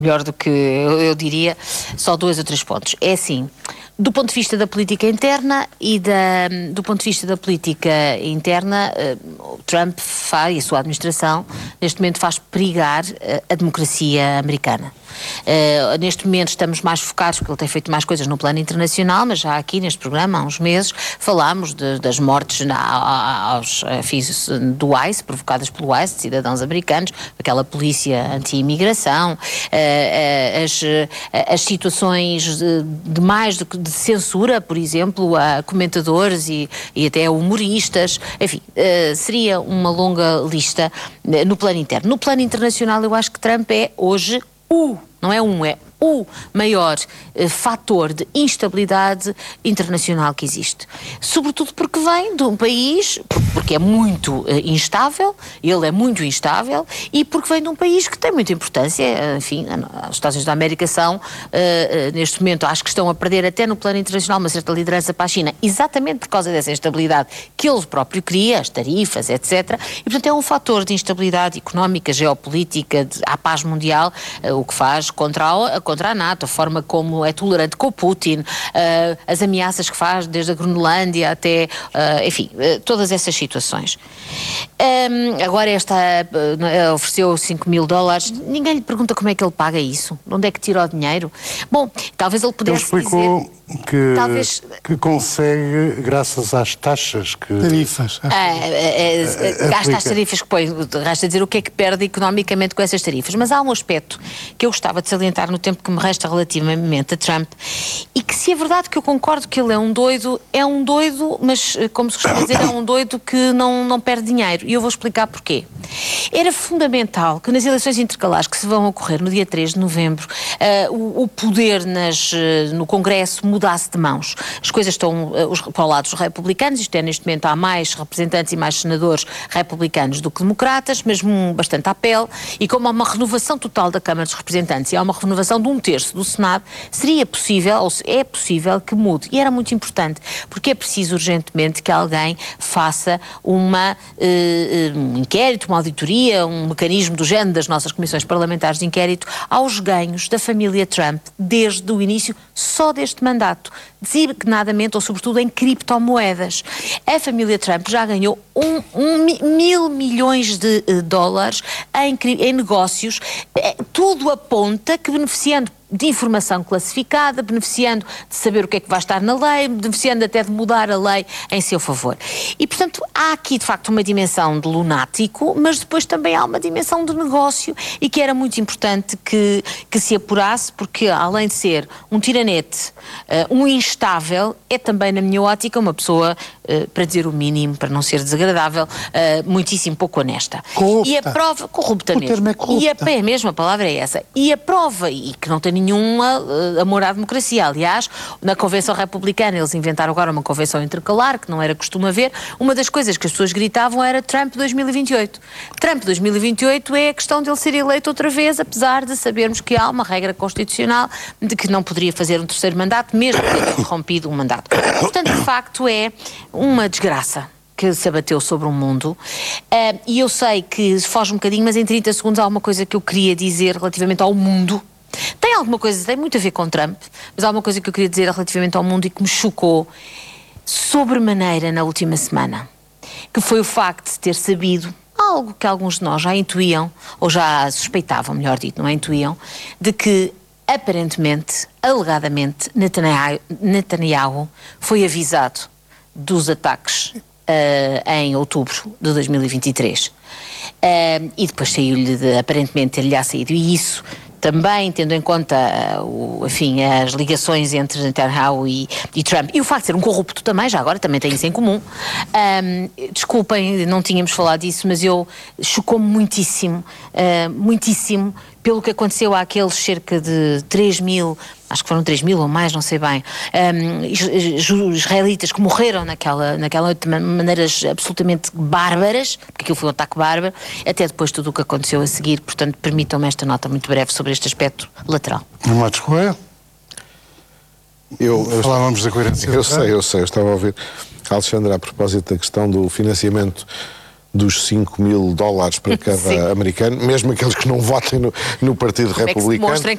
melhor do que eu diria, só 2 ou 3 pontos. É assim, do ponto de vista da política interna do ponto de vista da política interna, Trump faz, e a sua administração, neste momento faz perigar a democracia americana. Neste momento estamos mais focados, porque ele tem feito mais coisas no plano internacional, mas já aqui neste programa, há uns meses, falámos das mortes aos fins do ICE, provocadas pelo ICE, de cidadãos americanos, aquela polícia anti-imigração, as situações de censura, por exemplo, a comentadores e até humoristas, enfim, seria uma longa lista no plano interno. No plano internacional, eu acho que Trump é hoje não é o maior fator de instabilidade internacional que existe. Sobretudo porque vem de um país, porque é muito instável, ele é muito instável, e porque vem de um país que tem muita importância. Enfim, os Estados Unidos da América são, neste momento, acho que estão a perder até no plano internacional uma certa liderança para a China, exatamente por causa dessa instabilidade que ele próprio cria, as tarifas, etc. E, portanto, é um fator de instabilidade económica, geopolítica, à paz mundial, o que faz contra a NATO, a forma como é tolerante com o Putin, as ameaças que faz desde a Groenlândia até, enfim, todas essas situações. Agora ofereceu $5.000, ninguém lhe pergunta como é que ele paga isso, de onde é que tira o dinheiro. Bom, talvez ele pudesse dizer... Que consegue, graças às taxas que... Tarifas. Gasta as tarifas que põe, resta dizer o que é que perde economicamente com essas tarifas. Mas há um aspecto que eu gostava de salientar no tempo que me resta relativamente a Trump, e que, se é verdade que eu concordo que ele é um doido, mas, como se costuma dizer, é um doido que não perde dinheiro. E eu vou explicar porquê. Era fundamental que nas eleições intercalares que se vão ocorrer no dia 3 de novembro, o poder no Congresso mudasse de mãos. As coisas estão para o lado dos republicanos, isto é, neste momento há mais representantes e mais senadores republicanos do que democratas, mas bastante à pele, e como há uma renovação total da Câmara dos Representantes e há uma renovação de 1/3 do Senado, seria possível, ou é possível que mude. E era muito importante, porque é preciso urgentemente que alguém faça um inquérito, uma auditoria, um mecanismo do género das nossas comissões parlamentares de inquérito aos ganhos da família Trump desde o início só deste mandato, designadamente ou sobretudo em criptomoedas. A família Trump já ganhou 1.000 milhões de dólares em negócios. Tudo aponta que, beneficiando de informação classificada, beneficiando de saber o que é que vai estar na lei, beneficiando até de mudar a lei em seu favor. E, portanto, há aqui, de facto, uma dimensão de lunático, mas depois também há uma dimensão de negócio, e que era muito importante que se apurasse, porque, além de ser um tiranete, um instável, é também, na minha ótica, uma pessoa, para dizer o mínimo, para não ser desagradável, muitíssimo pouco honesta. Corrupta. E a prova... Corrupta mesmo. O termo é corrupta. E mesmo, a palavra é essa. E a prova, e que não tem nenhum amor à democracia. Aliás, na Convenção Republicana, eles inventaram agora uma convenção intercalar, que não era costume haver. Uma das coisas que as pessoas gritavam era Trump 2028. Trump 2028 é a questão de ele ser eleito outra vez, apesar de sabermos que há uma regra constitucional de que não poderia fazer um terceiro mandato, mesmo tendo interrompido um mandato. Portanto, de facto, é uma desgraça que se abateu sobre o mundo, e eu sei que foge um bocadinho, mas em 30 segundos há uma coisa que eu queria dizer relativamente ao mundo. Tem alguma coisa, tem muito a ver com Trump, mas há uma coisa que eu queria dizer relativamente ao mundo e que me chocou sobremaneira na última semana, que foi o facto de ter sabido algo que alguns de nós já intuíam, ou já suspeitavam, melhor dito, não é intuíam, de que aparentemente, alegadamente, Netanyahu foi avisado dos ataques em outubro de 2023. E depois saiu-lhe, aparentemente, ter-lhe saído. E isso também, tendo em conta, as ligações entre Netanyahu e Trump, e o facto de ser um corrupto também, já agora, também tem isso em comum. Desculpem, não tínhamos falado disso, mas chocou-me muitíssimo, muitíssimo, pelo que aconteceu àqueles cerca de 3.000, acho que foram 3.000 ou mais, não sei bem, israelitas que morreram naquela noite de maneiras absolutamente bárbaras, porque aquilo foi um ataque bárbaro, até depois tudo o que aconteceu a seguir. Portanto, permitam-me esta nota muito breve sobre este aspecto lateral. Matos Correia? Falávamos da coerência. Eu sei, eu estava a ouvir Alexandre a propósito da questão do financiamento dos $5.000 para cada americano, mesmo aqueles que não votem no Partido Republicano. É que se